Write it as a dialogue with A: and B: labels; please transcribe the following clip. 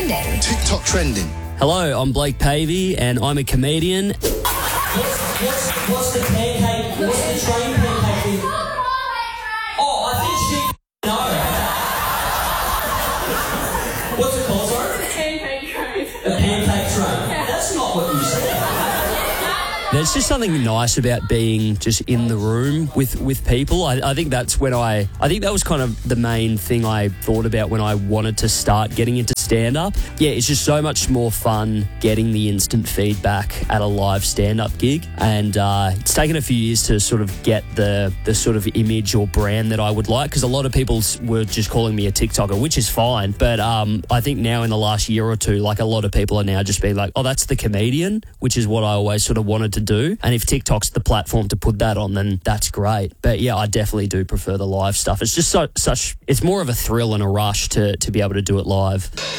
A: trending.
B: TikTok trending.
C: Hello, I'm Blake Pavey and I'm a comedian.
D: What's the pancake? What's the train pancake thing? Oh, I think she know. What's it called, sorry?
E: The pancake train.
D: A pancake train. That's not what you said.
C: There's just something nice about being just in the room with people. I think that's when I think that was kind of the main thing I thought about when I wanted to start getting into stand-up. Yeah, it's just so much more fun getting the instant feedback at a live stand-up gig. And it's taken a few years to sort of get the sort of image or brand that I would like, because a lot of people were just calling me a TikToker, which is fine. But I think now in the last year or two, like a lot of people are now just being like, oh, that's the comedian, which is what I always sort of wanted to do. And if TikTok's the platform to put that on, then that's great. But yeah, I definitely do prefer the live stuff. It's just it's more of a thrill and a rush to be able to do it live.